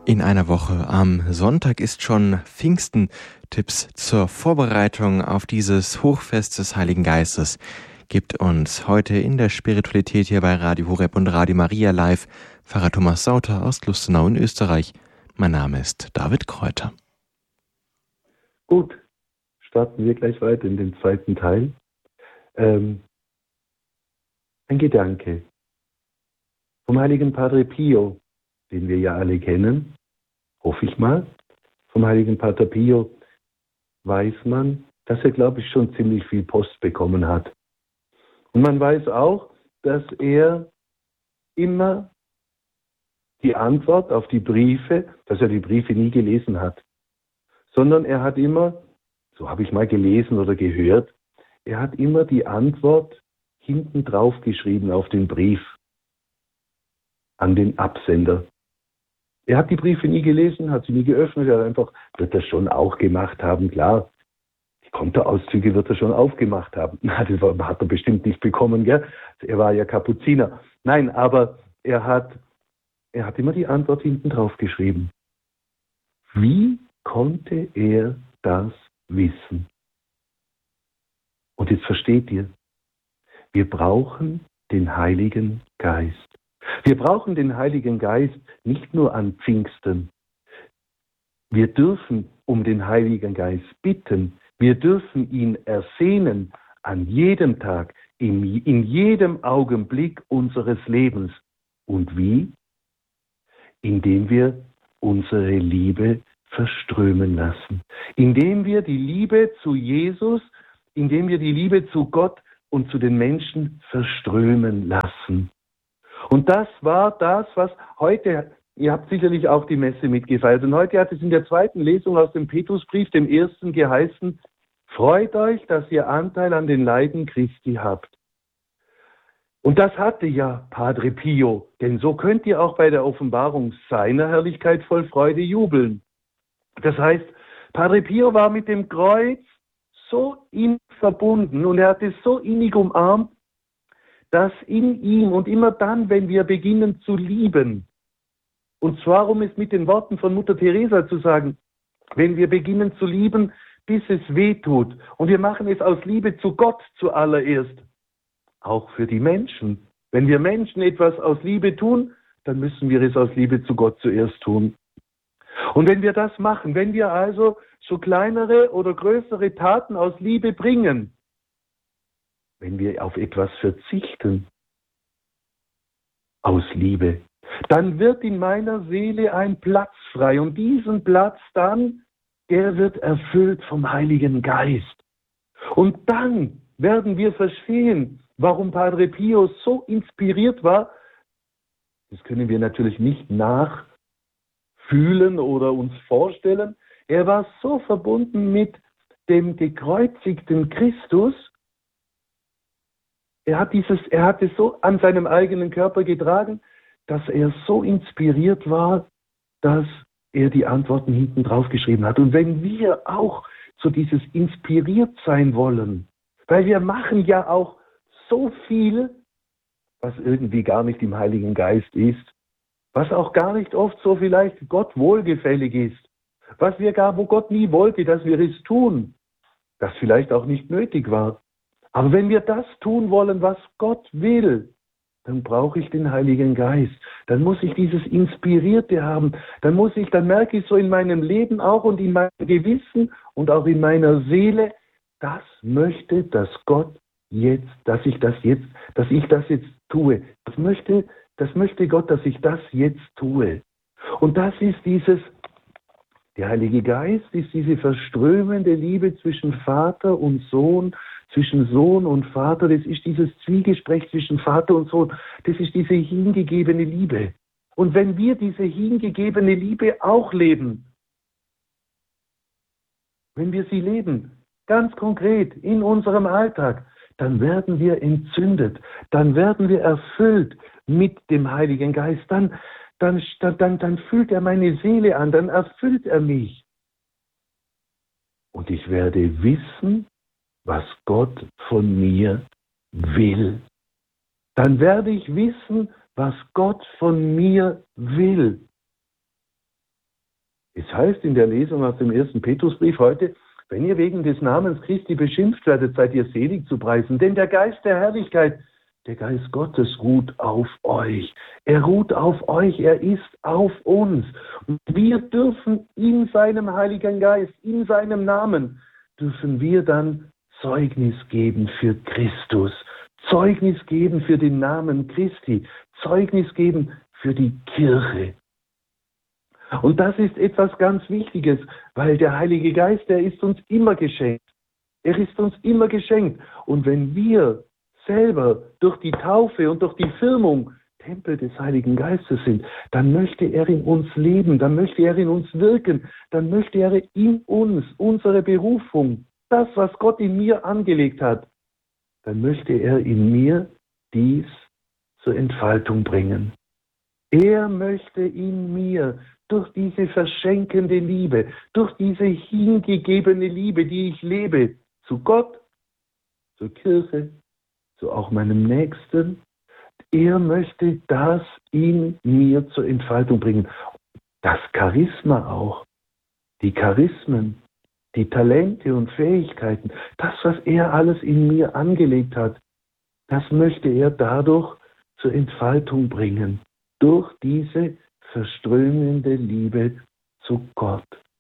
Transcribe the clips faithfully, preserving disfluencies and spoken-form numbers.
In einer Woche am Sonntag ist schon Pfingsten. Tipps zur Vorbereitung auf dieses Hochfest des Heiligen Geistes gibt uns heute in der Spiritualität hier bei Radio Horeb und Radio Maria live Pfarrer Thomas Sauter aus Lustenau in Österreich. Mein Name ist David Kräuter. Gut, starten wir gleich weiter in den zweiten Teil. Ähm, ein Gedanke vom heiligen Padre Pio, den wir ja alle kennen, hoffe ich mal. Vom heiligen Pater Pio weiß man, dass er, glaube ich, schon ziemlich viel Post bekommen hat. Und man weiß auch, dass er immer die Antwort auf die Briefe, dass er die Briefe nie gelesen hat, sondern er hat immer, so habe ich mal gelesen oder gehört, er hat immer die Antwort hinten drauf geschrieben auf den Brief an den Absender. Er hat die Briefe nie gelesen, hat sie nie geöffnet, er hat einfach, wird das schon auch gemacht haben, klar. Die Kontoauszüge wird er schon aufgemacht haben. Das hat er bestimmt nicht bekommen, gell? Er war ja Kapuziner. Nein, aber er hat, er hat immer die Antwort hinten drauf geschrieben. Wie konnte er das wissen? Und jetzt versteht ihr, wir brauchen den Heiligen Geist. Wir brauchen den Heiligen Geist nicht nur an Pfingsten. Wir dürfen um den Heiligen Geist bitten. Wir dürfen ihn ersehnen an jedem Tag, in, in jedem Augenblick unseres Lebens. Und wie? Indem wir unsere Liebe verströmen lassen. Indem wir die Liebe zu Jesus, indem wir die Liebe zu Gott und zu den Menschen verströmen lassen. Und das war das, was heute, ihr habt sicherlich auch die Messe mitgefeiert, und heute hat es in der zweiten Lesung aus dem Petrusbrief, dem ersten, geheißen, freut euch, dass ihr Anteil an den Leiden Christi habt. Und das hatte ja Padre Pio, denn so könnt ihr auch bei der Offenbarung seiner Herrlichkeit voll Freude jubeln. Das heißt, Padre Pio war mit dem Kreuz so innig verbunden und er hat es so innig umarmt, dass in ihm und immer dann, wenn wir beginnen zu lieben, und zwar um es mit den Worten von Mutter Teresa zu sagen, wenn wir beginnen zu lieben, bis es weh tut, und wir machen es aus Liebe zu Gott zuallererst, auch für die Menschen. Wenn wir Menschen etwas aus Liebe tun, dann müssen wir es aus Liebe zu Gott zuerst tun. Und wenn wir das machen, wenn wir also so kleinere oder größere Taten aus Liebe bringen, wenn wir auf etwas verzichten, aus Liebe, dann wird in meiner Seele ein Platz frei. Und diesen Platz dann, der wird erfüllt vom Heiligen Geist. Und dann werden wir verstehen, warum Padre Pio so inspiriert war. Das können wir natürlich nicht nachfühlen oder uns vorstellen. Er war so verbunden mit dem gekreuzigten Christus. Er hat dieses, er hat es so an seinem eigenen Körper getragen, dass er so inspiriert war, dass er die Antworten hinten drauf geschrieben hat. Und wenn wir auch so dieses inspiriert sein wollen, weil wir machen ja auch so viel, was irgendwie gar nicht im Heiligen Geist ist, was auch gar nicht oft so vielleicht Gott wohlgefällig ist, was wir gar, wo Gott nie wollte, dass wir es tun, das vielleicht auch nicht nötig war. Aber wenn wir das tun wollen, was Gott will, dann brauche ich den Heiligen Geist. Dann muss ich dieses Inspirierte haben. Dann muss ich, dann merke ich so in meinem Leben auch und in meinem Gewissen und auch in meiner Seele, das möchte, dass Gott jetzt, dass ich das jetzt, dass ich das jetzt tue. Das möchte, das möchte Gott, dass ich das jetzt tue. Und das ist dieses, der Heilige Geist ist diese verströmende Liebe zwischen Vater und Sohn, zwischen Sohn und Vater. Das ist dieses Zwiegespräch zwischen Vater und Sohn. Das ist diese hingegebene Liebe. Und wenn wir diese hingegebene Liebe auch leben, wenn wir sie leben, ganz konkret in unserem Alltag, dann werden wir entzündet, dann werden wir erfüllt mit dem Heiligen Geist. Dann, dann, dann, dann füllt er meine Seele an, dann erfüllt er mich. Und ich werde wissen, was Gott von mir will. Dann werde ich wissen, was Gott von mir will. Es heißt in der Lesung aus dem ersten Petrusbrief heute, wenn ihr wegen des Namens Christi beschimpft werdet, seid ihr selig zu preisen, denn der Geist der Herrlichkeit, der Geist Gottes ruht auf euch. Er ruht auf euch, er ist auf uns. Und wir dürfen in seinem Heiligen Geist, in seinem Namen, dürfen wir dann Zeugnis geben für Christus, Zeugnis geben für den Namen Christi, Zeugnis geben für die Kirche. Und das ist etwas ganz Wichtiges, weil der Heilige Geist, der ist uns immer geschenkt. Er ist uns immer geschenkt. Und wenn wir selber durch die Taufe und durch die Firmung Tempel des Heiligen Geistes sind, dann möchte er in uns leben, dann möchte er in uns wirken, dann möchte er in uns unsere Berufung, das, was Gott in mir angelegt hat, dann möchte er in mir dies zur Entfaltung bringen. Er möchte in mir durch diese verschenkende Liebe, durch diese hingegebene Liebe, die ich lebe, zu Gott, zur Kirche, zu auch meinem Nächsten, er möchte das in mir zur Entfaltung bringen. Das Charisma auch, die Charismen, die Talente und Fähigkeiten, das, was er alles in mir angelegt hat, das möchte er dadurch zur Entfaltung bringen, durch diese verströmende Liebe zu Gott.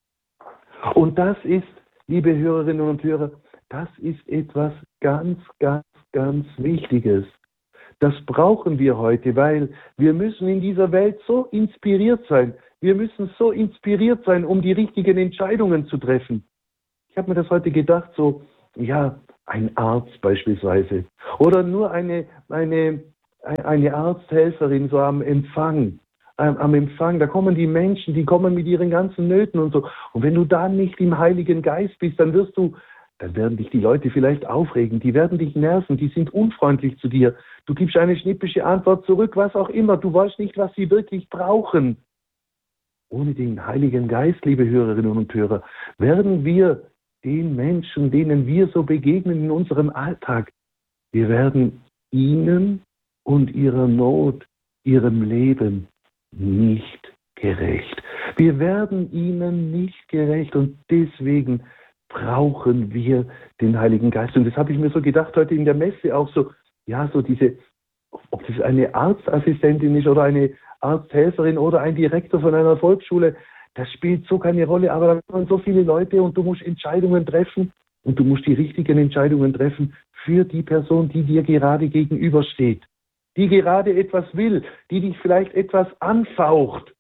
Und das ist, liebe Hörerinnen und Hörer, das ist etwas ganz, ganz, ganz Wichtiges. Das brauchen wir heute, weil wir müssen in dieser Welt so inspiriert sein. Wir müssen so inspiriert sein, um die richtigen Entscheidungen zu treffen. Ich habe mir das heute gedacht, so, ja, ein Arzt beispielsweise oder nur eine, eine, eine Arzthelferin so am Empfang. Am Empfang, da kommen die Menschen, die kommen mit ihren ganzen Nöten und so. Und wenn du da nicht im Heiligen Geist bist, dann wirst du, dann werden dich die Leute vielleicht aufregen, die werden dich nerven, die sind unfreundlich zu dir. Du gibst eine schnippische Antwort zurück, was auch immer. Du weißt nicht, was sie wirklich brauchen. Ohne den Heiligen Geist, liebe Hörerinnen und Hörer, werden wir den Menschen, denen wir so begegnen in unserem Alltag, wir werden ihnen und ihrer Not, ihrem Leben nicht gerecht. Wir werden ihnen nicht gerecht und deswegen brauchen wir den Heiligen Geist. Und das habe ich mir so gedacht heute in der Messe auch so, ja, so diese, ob das eine Arztassistentin ist oder eine Arzthelferin oder ein Direktor von einer Volksschule, das spielt so keine Rolle, aber da kommen so viele Leute und du musst Entscheidungen treffen und du musst die richtigen Entscheidungen treffen für die Person, die dir gerade gegenübersteht, die gerade etwas will, die dich vielleicht etwas anfaucht,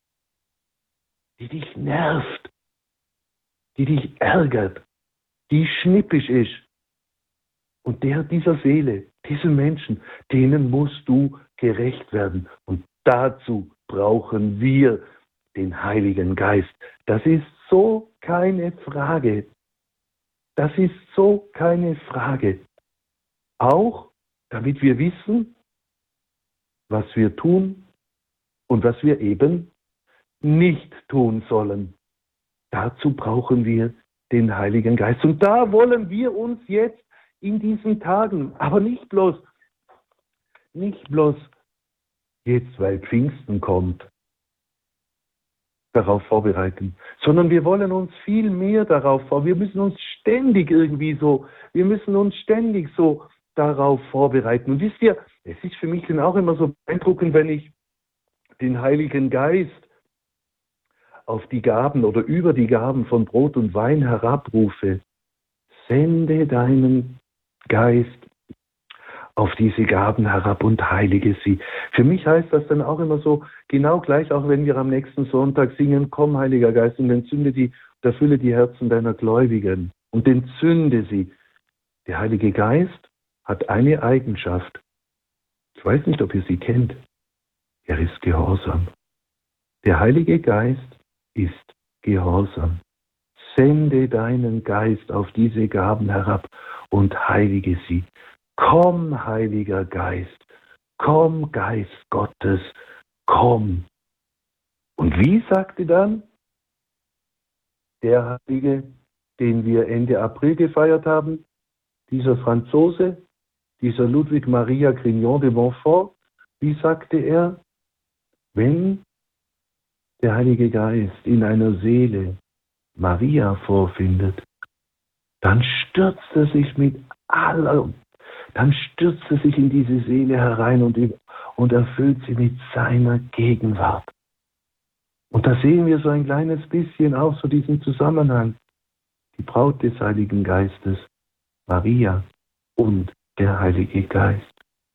die dich nervt, die dich ärgert, die schnippisch ist. Und der dieser Seele, diesen Menschen, denen musst du gerecht werden. Und dazu brauchen wir den Heiligen Geist. Das ist so keine Frage. Das ist so keine Frage. Auch damit wir wissen, was wir tun und was wir eben nicht tun sollen. Dazu brauchen wir den Heiligen Geist. Und da wollen wir uns jetzt in diesen Tagen, aber nicht bloß, nicht bloß jetzt, weil Pfingsten kommt, darauf vorbereiten, sondern wir wollen uns viel mehr darauf vorbereiten. Wir müssen uns ständig irgendwie so, wir müssen uns ständig so darauf vorbereiten. Und wisst ihr, es ist für mich dann auch immer so beeindruckend, wenn ich den Heiligen Geist auf die Gaben oder über die Gaben von Brot und Wein herabrufe. Sende deinen Geist auf diese Gaben herab und heilige sie. Für mich heißt das dann auch immer so, genau gleich, auch wenn wir am nächsten Sonntag singen, komm, Heiliger Geist, und entzünde die, und erfülle die Herzen deiner Gläubigen und entzünde sie. Der Heilige Geist hat eine Eigenschaft. Ich weiß nicht, ob ihr sie kennt. Er ist gehorsam. Der Heilige Geist ist gehorsam. Sende deinen Geist auf diese Gaben herab und heilige sie. Komm, Heiliger Geist, komm, Geist Gottes, komm. Und wie sagte dann der Heilige, den wir Ende April gefeiert haben, dieser Franzose, dieser Ludwig Maria Grignon de Montfort, wie sagte er, wenn der Heilige Geist in einer Seele Maria vorfindet, dann stürzt er sich mit aller, dann stürzt er sich in diese Seele herein und, und erfüllt sie mit seiner Gegenwart. Und da sehen wir so ein kleines bisschen auch so diesen Zusammenhang. Die Braut des Heiligen Geistes, Maria und der Heilige Geist.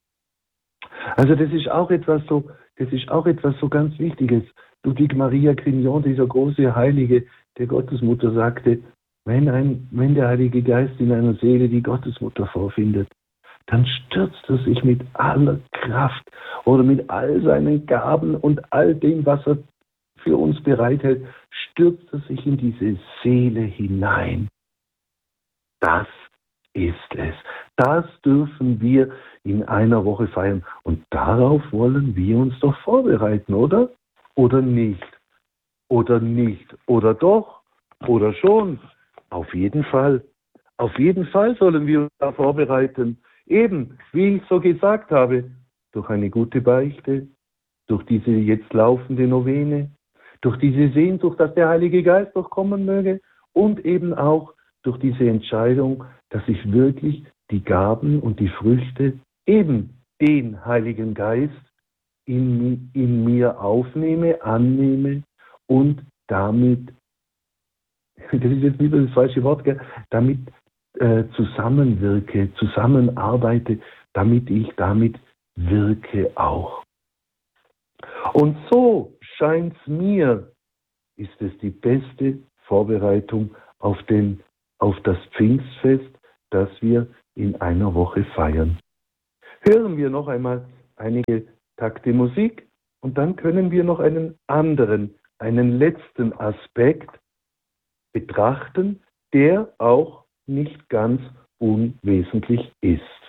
Also das ist auch etwas so, das ist auch etwas so ganz Wichtiges. Ludwig Maria Grignon, dieser große Heilige der Gottesmutter, sagte, wenn, ein, wenn der Heilige Geist in einer Seele die Gottesmutter vorfindet, dann stürzt er sich mit aller Kraft oder mit all seinen Gaben und all dem, was er für uns bereithält, stürzt er sich in diese Seele hinein. Das ist es. Das dürfen wir in einer Woche feiern. Und darauf wollen wir uns doch vorbereiten, oder? Oder nicht? Oder nicht? Oder doch? Oder schon? Auf jeden Fall. Auf jeden Fall sollen wir uns da vorbereiten. Eben, wie ich so gesagt habe, durch eine gute Beichte, durch diese jetzt laufende Novene, durch diese Sehnsucht, dass der Heilige Geist doch kommen möge und eben auch durch diese Entscheidung, dass ich wirklich die Gaben und die Früchte, eben den Heiligen Geist in, in mir aufnehme, annehme und damit, das ist jetzt wieder das falsche Wort, damit äh, zusammenwirke, zusammenarbeite, damit ich damit wirke auch. Und so scheint es mir, ist es die beste Vorbereitung auf, den, auf das Pfingstfest, das wir in einer Woche feiern. Hören wir noch einmal einige Takte Musik und dann können wir noch einen anderen, einen letzten Aspekt betrachten, der auch nicht ganz unwesentlich ist.